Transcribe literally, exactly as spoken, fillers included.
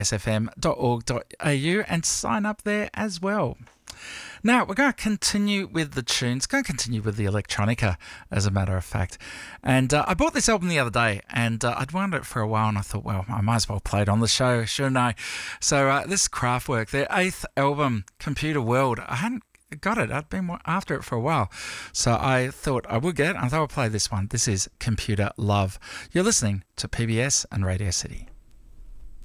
s f m dot org dot a u and sign up there as well. Now, we're going to continue with the tunes, going to continue with the electronica, as a matter of fact. And uh, I bought this album the other day, and uh, I'd wanted it for a while, and I thought, well, I might as well play it on the show, shouldn't I? So uh, this is Kraftwerk, their eighth album, Computer World. I hadn't got it. I'd been after it for a while. So I thought I would get it. I thought I'd play this one. This is Computer Love. You're listening to P B S and Radio City.